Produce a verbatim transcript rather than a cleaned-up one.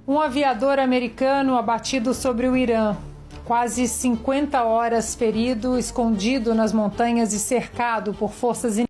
Um aviador americano abatido sobre o Irã. Quase cinquenta horas ferido, escondido nas montanhas e cercado por forças inimigas.